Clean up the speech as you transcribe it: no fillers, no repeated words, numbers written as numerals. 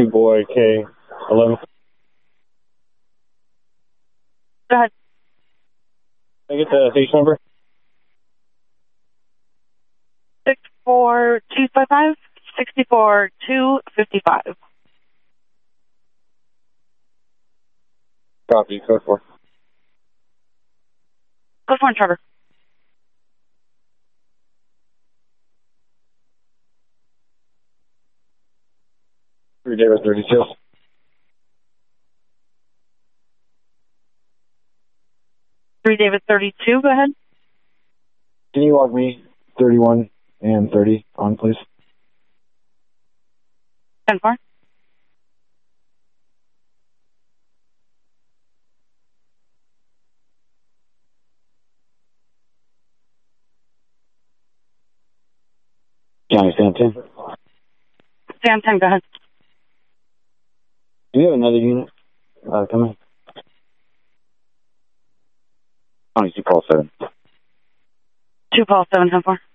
2 boy K 11. Go ahead. Can I get the station number? 64255 64255. Copy. Code 4. Code 4, Trevor. Davis 32. 3 David 32, go ahead. Can you log me 31 and 30 on, please? 10-4. County Sam 10. Sam 10, go ahead. Do you have another unit coming? County 2 Paul 7. 2 Paul 7, 10-4.